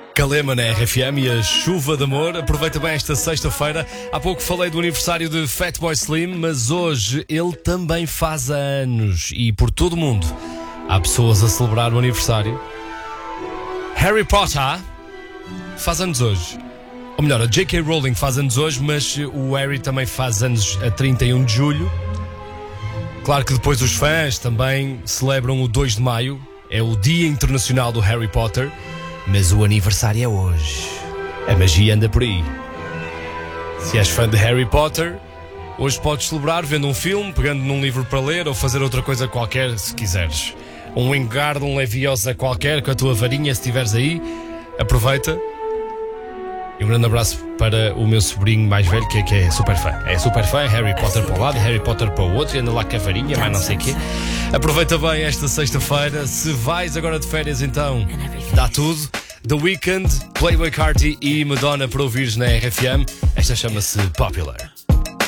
Calema na RFM e a chuva de amor. Aproveita bem esta sexta-feira. Há pouco falei do aniversário de Fatboy Slim, mas hoje ele também faz anos. E por todo o mundo há pessoas a celebrar o aniversário. Harry Potter faz anos hoje. Ou melhor, a J.K. Rowling faz anos hoje, mas o Harry também faz anos a 31 de julho. Claro que depois os fãs também celebram o 2 de maio. É o Dia Internacional do Harry Potter. Mas o aniversário é hoje. A magia anda por aí. Se és fã de Harry Potter, hoje podes celebrar vendo um filme, pegando num livro para ler ou fazer outra coisa qualquer se quiseres. Um Wingardium Leviosa qualquer com a tua varinha, se estiveres aí. Aproveita. E um grande abraço para o meu sobrinho mais velho, que é super fã. É super fã, Harry Potter para um lado, Harry Potter para o outro, e anda lá com a varinha, mas não sei o quê. Aproveita bem esta sexta-feira. Se vais agora de férias, então dá tudo. The Weeknd, Playboi Carti e Madonna para ouvires na RFM. Esta chama-se Popular.